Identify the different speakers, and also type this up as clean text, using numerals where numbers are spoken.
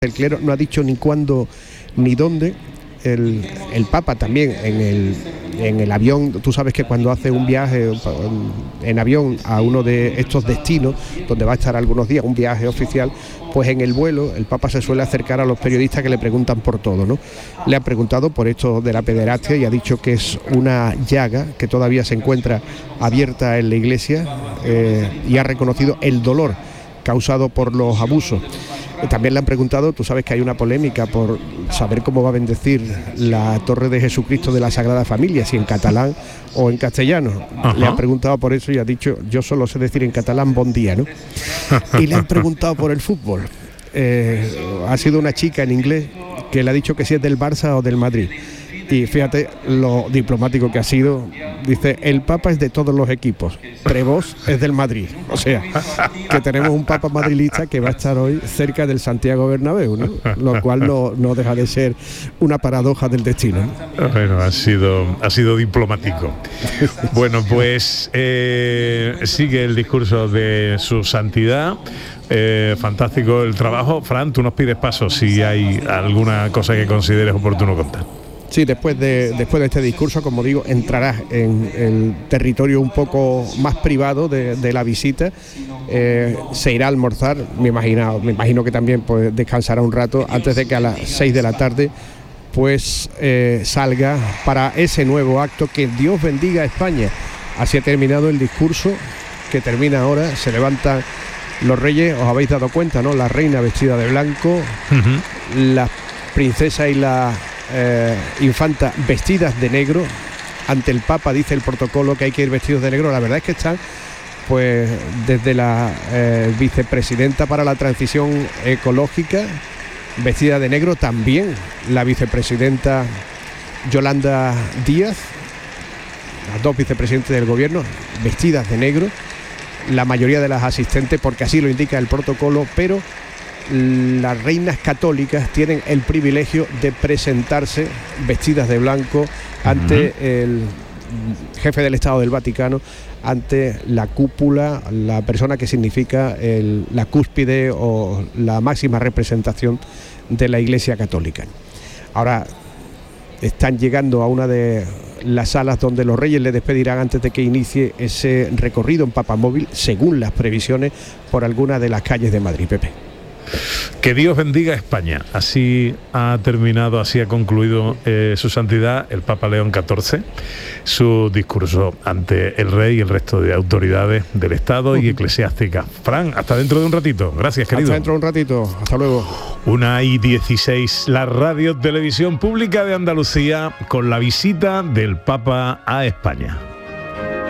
Speaker 1: El clero no ha dicho ni cuándo ni dónde. El Papa también en el avión, tú sabes que cuando hace un viaje en avión a uno de estos destinos donde va a estar algunos días, un viaje oficial, pues en el vuelo el Papa se suele acercar a los periodistas que le preguntan por todo, ¿no? Le han preguntado por esto de la pederastia y ha dicho que es una llaga que todavía se encuentra abierta en la Iglesia, y ha reconocido el dolor causado por los abusos. También le han preguntado, tú sabes que hay una polémica por saber cómo va a bendecir la Torre de Jesucristo de la Sagrada Familia, si en catalán o en castellano. Ajá. Le han preguntado por eso y ha dicho, yo solo sé decir en catalán bon día, ¿no? Y le han preguntado por el fútbol. Ha sido una chica en inglés que le ha dicho que si es del Barça o del Madrid. Y fíjate lo diplomático que ha sido. Dice, el Papa es de todos los equipos, Prevost es del Madrid. O sea, que tenemos un Papa madrilista que va a estar hoy cerca del Santiago Bernabéu, ¿no? Lo cual no deja de ser una paradoja del destino, ¿no?
Speaker 2: Bueno, ha sido diplomático. Bueno, pues sigue el discurso de su santidad. Fantástico el trabajo. Fran, tú nos pides paso si hay alguna cosa que consideres oportuno contar.
Speaker 1: Sí, después de este discurso, como digo, entrarás en el territorio un poco más privado de la visita. Se irá a almorzar, me imagino que también pues descansará un rato antes de que a las 6 de la tarde pues salga para ese nuevo acto. Que Dios bendiga a España. Así ha terminado el discurso, que termina ahora. Se levantan los reyes, os habéis dado cuenta, ¿no? La reina vestida de blanco, la princesa y la infanta vestidas de negro. Ante el Papa dice el protocolo que hay que ir vestidos de negro. La verdad es que están pues desde la vicepresidenta para la transición ecológica vestida de negro, también la vicepresidenta Yolanda Díaz, las dos vicepresidentes del gobierno vestidas de negro, la mayoría de las asistentes porque así lo indica el protocolo, pero las reinas católicas tienen el privilegio de presentarse vestidas de blanco ante el jefe del Estado del Vaticano, ante la cúpula, la persona que significa la cúspide o la máxima representación de la Iglesia Católica. Ahora están llegando a una de las salas donde los reyes le despedirán antes de que inicie ese recorrido en papamóvil, según las previsiones, por alguna de las calles de Madrid. Pepe.
Speaker 2: Que Dios bendiga a España. Así ha terminado, así ha concluido su santidad el Papa León XIV su discurso ante el rey y el resto de autoridades del Estado y eclesiásticas. Fran, hasta dentro de un ratito. Gracias, querido.
Speaker 1: Hasta dentro de un ratito. Hasta luego.
Speaker 2: 1:16, la Radio Televisión Pública de Andalucía, con la visita del Papa a España.